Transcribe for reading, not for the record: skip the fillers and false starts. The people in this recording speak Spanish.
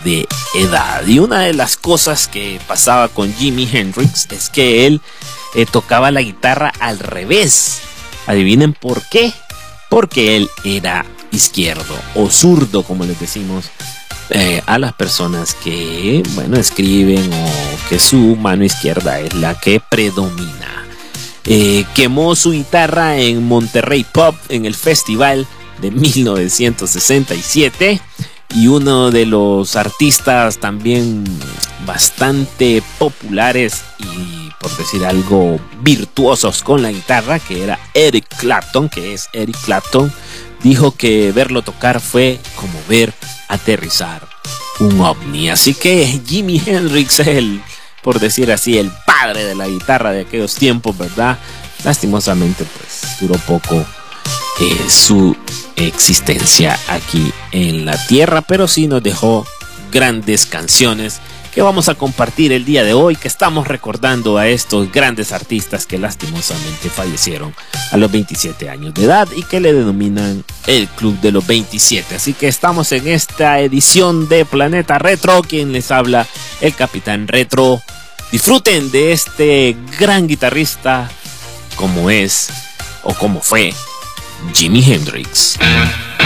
de edad. Y una de las cosas que pasaba con Jimi Hendrix es que él tocaba la guitarra al revés. Adivinen por qué. Porque él era izquierdo o zurdo, como les decimos a las personas que, bueno, escriben o que su mano izquierda es la que predomina. Quemó su guitarra en Monterrey Pop en el festival de 1967 y uno de los artistas también bastante populares y, por decir algo, virtuosos con la guitarra, que era Eric Clapton, dijo que verlo tocar fue como ver aterrizar un ovni. Así que Jimi Hendrix es por decir así, el padre de la guitarra de aquellos tiempos, ¿verdad? Lastimosamente, pues, duró poco su existencia aquí en la tierra, pero sí nos dejó grandes canciones que vamos a compartir el día de hoy, que estamos recordando a estos grandes artistas que lastimosamente fallecieron a los 27 años de edad y que le denominan el Club de los 27. Así que estamos en esta edición de Planeta Retro. Quien les habla, el Capitán Retro. Disfruten de este gran guitarrista como es o como fue Jimi Hendrix.